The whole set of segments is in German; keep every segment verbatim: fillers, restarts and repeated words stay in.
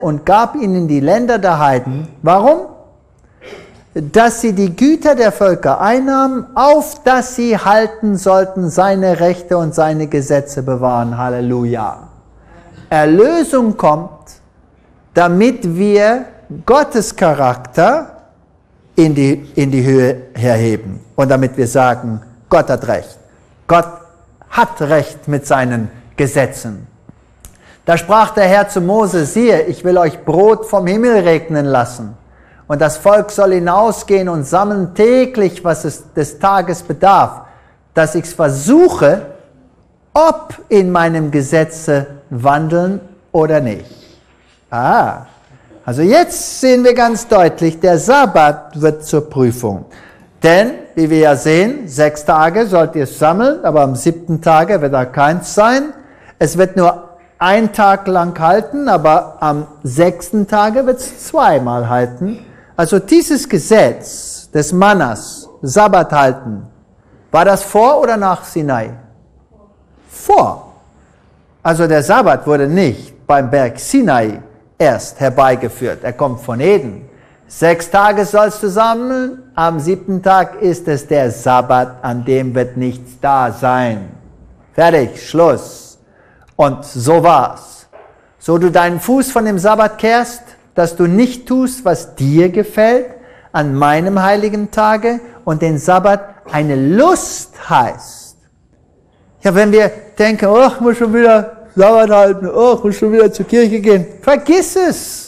und gab ihnen die Länder der Heiden. Warum? Dass sie die Güter der Völker einnahmen, auf dass sie halten sollten, seine Rechte und seine Gesetze bewahren. Halleluja. Erlösung kommt, damit wir Gottes Charakter in die, in die Höhe herheben. Und damit wir sagen, Gott hat Recht. Gott hat Recht mit seinen Gesetzen. Da sprach der Herr zu Mose, siehe, ich will euch Brot vom Himmel regnen lassen. Und das Volk soll hinausgehen und sammeln täglich, was es des Tages bedarf, dass ich es versuche, ob in meinem Gesetze wandeln oder nicht. Ah, also jetzt sehen wir ganz deutlich, der Sabbat wird zur Prüfung. Denn, wie wir ja sehen, sechs Tage sollt ihr es sammeln, aber am siebten Tage wird da keins sein. Es wird nur ein Tag lang halten, aber am sechsten Tage wird es zweimal halten. Also dieses Gesetz des Mannas, Sabbat halten, war das vor oder nach Sinai? Vor. Also der Sabbat wurde nicht beim Berg Sinai erst herbeigeführt. Er kommt von Eden. Sechs Tage sollst du sammeln, am siebten Tag ist es der Sabbat, an dem wird nichts da sein. Fertig, Schluss. Und so war's. So du deinen Fuß von dem Sabbat kehrst, dass du nicht tust, was dir gefällt, an meinem heiligen Tage und den Sabbat eine Lust heißt. Ja, wenn wir denken, oh, ich muss schon wieder Sabbat halten, oh, ich muss schon wieder zur Kirche gehen, vergiss es.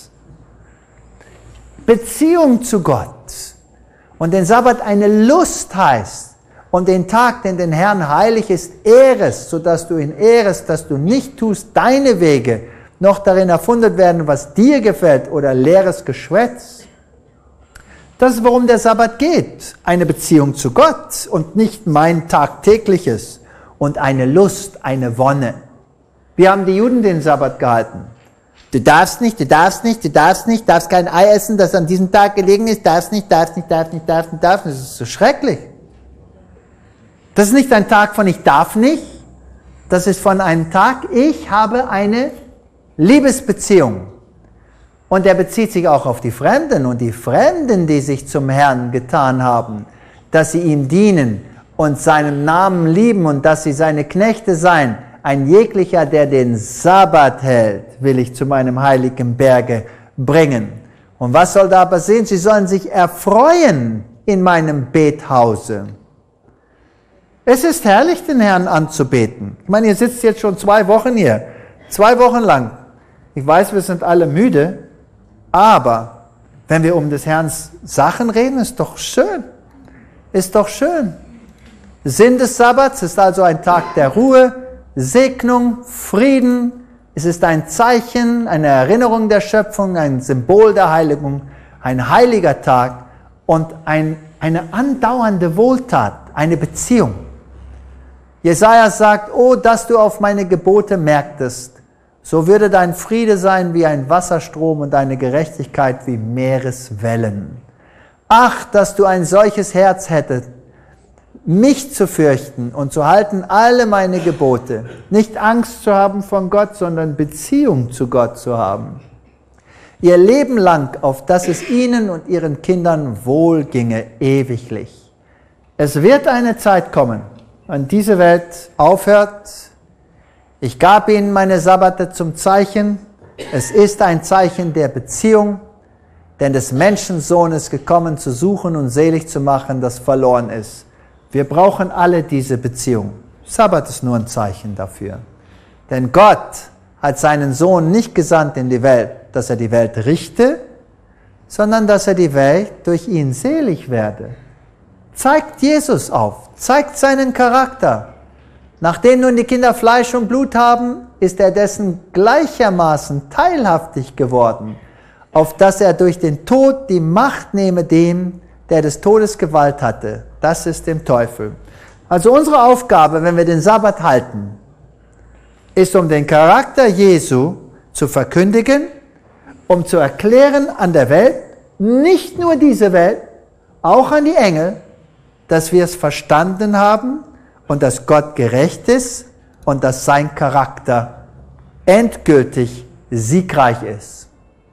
Beziehung zu Gott und den Sabbat eine Lust heißt und den Tag, den den Herrn heilig ist, ehrest, sodass du ihn ehrest, dass du nicht tust deine Wege, noch darin erfunden werden, was dir gefällt oder leeres Geschwätz. Das ist, worum der Sabbat geht. Eine Beziehung zu Gott und nicht mein tagtägliches und eine Lust, eine Wonne. Wie haben die Juden den Sabbat gehalten? Du darfst nicht, du darfst nicht, du darfst nicht, darfst kein Ei essen, das an diesem Tag gelegen ist, darfst nicht, darfst nicht, darfst nicht, darfst nicht, darfst nicht. Das ist so schrecklich. Das ist nicht ein Tag von ich darf nicht, das ist von einem Tag, ich habe eine Liebesbeziehung. Und er bezieht sich auch auf die Fremden und die Fremden, die sich zum Herrn getan haben, dass sie ihm dienen und seinen Namen lieben und dass sie seine Knechte seien. Ein jeglicher, der den Sabbat hält, will ich zu meinem heiligen Berge bringen. Und was soll da passieren? Sie sollen sich erfreuen in meinem Bethause. Es ist herrlich, den Herrn anzubeten. Ich meine, ihr sitzt jetzt schon zwei Wochen hier. Zwei Wochen lang. Ich weiß, wir sind alle müde, aber wenn wir um des Herrn Sachen reden, ist doch schön. Ist doch schön. Sinn des Sabbats ist also ein Tag der Ruhe, Segnung, Frieden. Es ist ein Zeichen, eine Erinnerung der Schöpfung, ein Symbol der Heiligung, ein heiliger Tag und ein, eine andauernde Wohltat, eine Beziehung. Jesaja sagt, oh, dass du auf meine Gebote merktest, so würde dein Friede sein wie ein Wasserstrom und deine Gerechtigkeit wie Meereswellen. Ach, dass du ein solches Herz hättest, mich zu fürchten und zu halten alle meine Gebote. Nicht Angst zu haben von Gott, sondern Beziehung zu Gott zu haben. Ihr Leben lang, auf dass es ihnen und ihren Kindern wohl ginge, ewiglich. Es wird eine Zeit kommen, wenn diese Welt aufhört. Ich gab ihnen meine Sabbate zum Zeichen. Es ist ein Zeichen der Beziehung, denn des Menschensohnes gekommen zu suchen und selig zu machen, das verloren ist. Wir brauchen alle diese Beziehung. Sabbat ist nur ein Zeichen dafür. Denn Gott hat seinen Sohn nicht gesandt in die Welt, dass er die Welt richte, sondern dass er die Welt durch ihn selig werde. Zeigt Jesus auf, zeigt seinen Charakter. Nachdem nun die Kinder Fleisch und Blut haben, ist er dessen gleichermaßen teilhaftig geworden, auf dass er durch den Tod die Macht nehme dem, der des Todes Gewalt hatte. Das ist dem Teufel. Also unsere Aufgabe, wenn wir den Sabbat halten, ist, um den Charakter Jesu zu verkündigen, um zu erklären an der Welt, nicht nur diese Welt, auch an die Engel, dass wir es verstanden haben und dass Gott gerecht ist und dass sein Charakter endgültig siegreich ist.